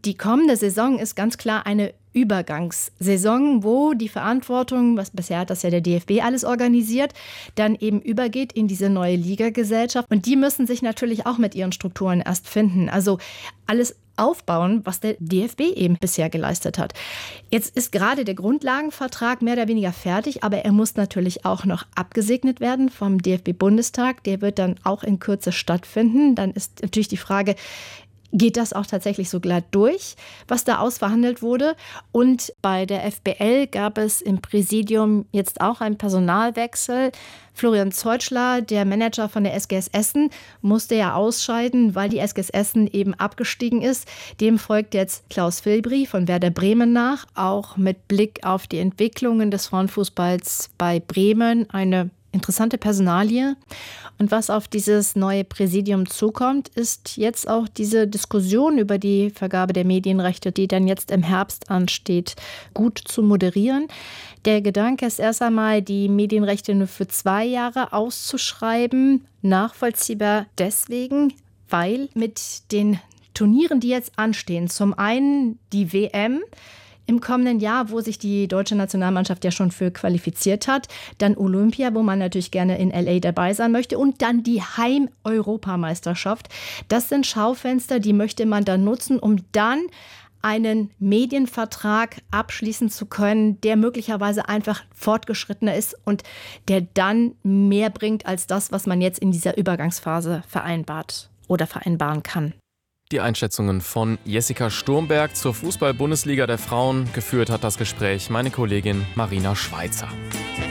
die kommende Saison ist ganz klar eine Übergangssaison, wo die Verantwortung, was bisher hat das ja der DFB alles organisiert, dann eben übergeht in diese neue Ligagesellschaft. Und die müssen sich natürlich auch mit ihren Strukturen erst finden. Also alles aufbauen, was der DFB eben bisher geleistet hat. Jetzt ist gerade der Grundlagenvertrag mehr oder weniger fertig, aber er muss natürlich auch noch abgesegnet werden vom DFB-Bundestag. Der wird dann auch in Kürze stattfinden. Dann ist natürlich die Frage, geht das auch tatsächlich so glatt durch, was da ausverhandelt wurde? Und bei der FBL gab es im Präsidium jetzt auch einen Personalwechsel. Florian Zeutschler, der Manager von der SGS Essen, musste ja ausscheiden, weil die SGS Essen eben abgestiegen ist. Dem folgt jetzt Klaus Vilbri von Werder Bremen nach, auch mit Blick auf die Entwicklungen des Frauenfußballs bei Bremen. Eine interessante Personalie. Und was auf dieses neue Präsidium zukommt, ist jetzt auch diese Diskussion über die Vergabe der Medienrechte, die dann jetzt im Herbst ansteht, gut zu moderieren. Der Gedanke ist erst einmal, die Medienrechte nur für 2 Jahre auszuschreiben. Nachvollziehbar deswegen, weil mit den Turnieren, die jetzt anstehen, zum einen die WM im kommenden Jahr, wo sich die deutsche Nationalmannschaft ja schon für qualifiziert hat. Dann Olympia, wo man natürlich gerne in LA dabei sein möchte. Und dann die Heim-Europameisterschaft. Das sind Schaufenster, die möchte man dann nutzen, um dann einen Medienvertrag abschließen zu können, der möglicherweise einfach fortgeschrittener ist und der dann mehr bringt als das, was man jetzt in dieser Übergangsphase vereinbart oder vereinbaren kann. Die Einschätzungen von Jessica Sturmberg zur Fußball-Bundesliga der Frauen. Geführt hat das Gespräch meine Kollegin Marina Schweizer.